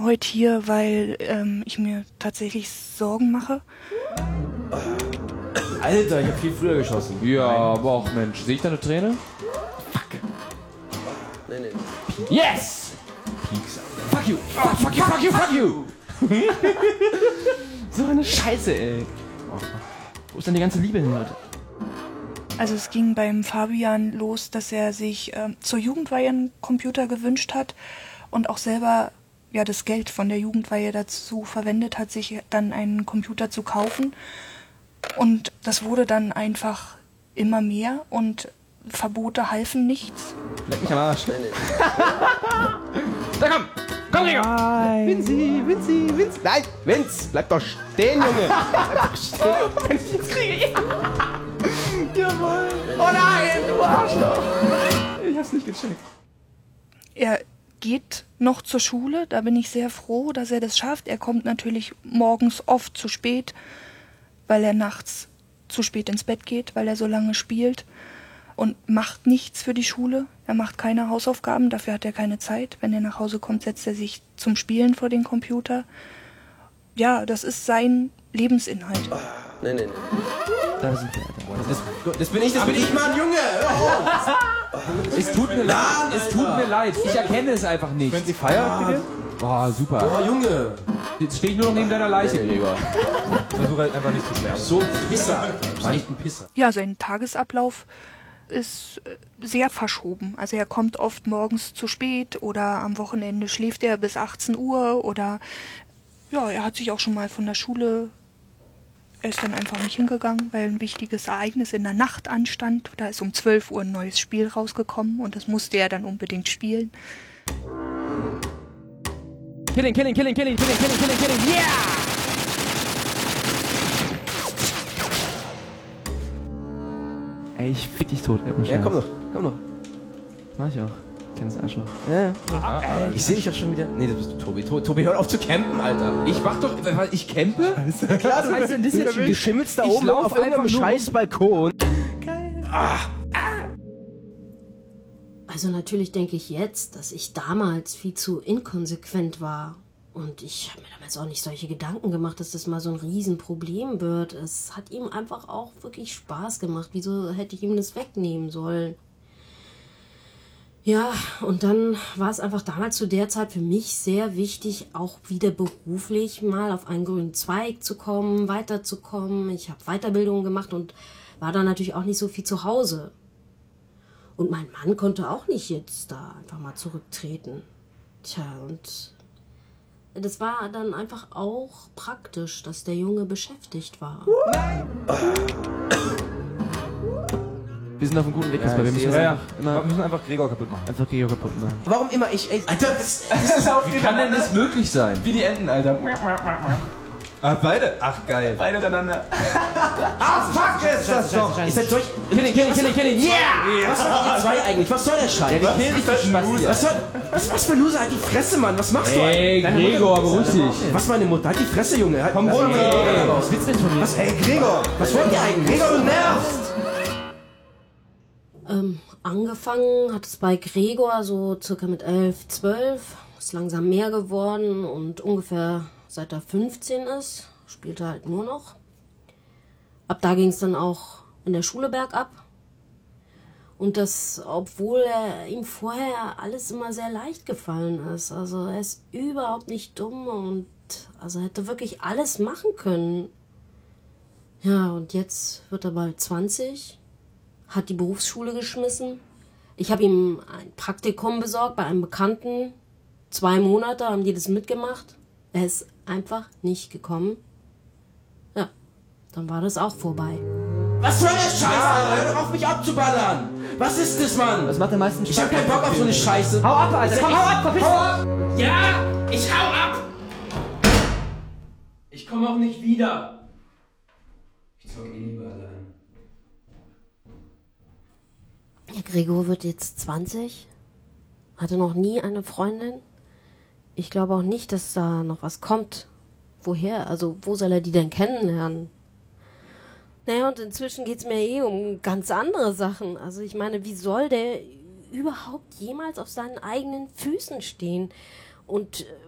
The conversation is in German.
Heute hier, weil ich mir tatsächlich Sorgen mache. Alter, ich hab viel früher geschossen. Ja, aber auch Mensch. Sehe ich da eine Träne? Fuck. Nee. Yes! Peaks. Fuck you! Fuck you, fuck you, fuck you! So eine Scheiße, ey. Wo ist denn die ganze Liebe hin, Leute? Also es ging beim Fabian los, dass er sich zur Jugendweihe einen Computer gewünscht hat und auch selber das Geld von der Jugendweihe dazu verwendet hat, sich dann einen Computer zu kaufen. Und das wurde dann einfach immer mehr und Verbote halfen nichts. Leck mich am Arsch. Da komm! Komm, Gregor! Nein. Vinci! Nein, Vince! Bleib doch stehen, Junge! Bleib doch stehen! Wenn ich jetzt kriege, Jawohl! Oh nein, du Arschloch! Ich hab's nicht gecheckt. Er geht noch zur Schule, da bin ich sehr froh, dass er das schafft. Er kommt natürlich morgens oft zu spät, weil er nachts zu spät ins Bett geht, weil er so lange spielt und macht nichts für die Schule. Er macht keine Hausaufgaben, dafür hat er keine Zeit. Wenn er nach Hause kommt, setzt er sich zum Spielen vor den Computer. Ja, das ist sein Lebensinhalt. Nee. Da sind wir, Alter. Das bin ich, Mann, Junge! Es tut mir leid. Ich erkenne es einfach nicht. Wenn sie feiert, bitte? Boah, super. Oh, Junge! Jetzt stehe ich nur noch neben deiner Leiche, Gregor. Versuche halt einfach nicht zu sterben. So ein Pisser. War nicht ein Pisser. Ja, sein Tagesablauf ist sehr verschoben. Also er kommt oft morgens zu spät oder am Wochenende schläft er bis 18 Uhr oder er hat sich auch schon mal von der Schule, er ist dann einfach nicht hingegangen, weil ein wichtiges Ereignis in der Nacht anstand. Da ist um 12 Uhr ein neues Spiel rausgekommen und das musste er dann unbedingt spielen. Killing, yeah! Ey, ich fick dich tot, ey. Ja, komm noch. Mach ich auch. Kleines Arschloch. Ja. Ich sehe dich doch schon wieder. Nee, das bist du, Tobi. Tobi, hör auf zu campen, Alter. Ich campe? Klar, was heißt denn das jetzt? Du schimmelst da oben auf irgendeinem scheiß Balkon. Geil. Also natürlich denke ich jetzt, dass ich damals viel zu inkonsequent war. Und ich habe mir damals auch nicht solche Gedanken gemacht, dass das mal so ein Riesenproblem wird. Es hat ihm einfach auch wirklich Spaß gemacht. Wieso hätte ich ihm das wegnehmen sollen? Ja, und dann war es einfach damals zu der Zeit für mich sehr wichtig, auch wieder beruflich mal auf einen grünen Zweig zu kommen, weiterzukommen. Ich habe Weiterbildungen gemacht und war dann natürlich auch nicht so viel zu Hause. Und mein Mann konnte auch nicht jetzt da einfach mal zurücktreten. Tja, und das war dann einfach auch praktisch, dass der Junge beschäftigt war. Wir sind auf einem guten Weg, Ja, wir müssen wir müssen einfach Gregor kaputt machen. einfach Gregor kaputt machen. Warum immer ich, ey? Alter, Wie kann denn das möglich sein? Wie die Enten, Alter. Ah, beide? Ach, geil. Beide miteinander. fuck ist das doch! Ihr seid durch. Killing, yeah! Was macht ihr zwei eigentlich? Was soll der Scheiß? Ja, die killen dich, du Spasti. Was für Loser? Halt die Fresse, Mann! Was machst du Ey, eigentlich? Gregor, beruhig dich. Was, meine Mutter? Halt die Fresse, Junge! Komm runter. Was willst du denn von mir? Was? Ey, Gregor! Was wollt ihr eigentlich? Gregor, du nervst! Angefangen hat es bei Gregor so circa mit 11, 12. Ist langsam mehr geworden und ungefähr seit er 15 ist, spielt er halt nur noch. Ab da ging es dann auch in der Schule bergab. Und das, obwohl ihm vorher alles immer sehr leicht gefallen ist. Also er ist überhaupt nicht dumm und also hätte wirklich alles machen können. Ja, und jetzt wird er bald 20, hat die Berufsschule geschmissen. Ich habe ihm ein Praktikum besorgt bei einem Bekannten. 2 Monate haben die das mitgemacht. Er ist einfach nicht gekommen. Ja, dann war das auch vorbei. Was soll der Scheiß, Alter? Hör doch auf, mich abzuballern! Was ist das, Mann? Was macht am meisten Spaß? Ich hab keinen Bock auf so eine Scheiße. Hau ab, Alter! Komm, hau ab, verpiss dich! Ja, ich hau ab! Ich komme auch nicht wieder. Ich zock lieber allein. Ja, Gregor wird jetzt 20, hatte noch nie eine Freundin. Ich glaube auch nicht, dass da noch was kommt. Woher? Also wo soll er die denn kennenlernen? Naja, und inzwischen geht's mir um ganz andere Sachen. Also ich meine, wie soll der überhaupt jemals auf seinen eigenen Füßen stehen? Und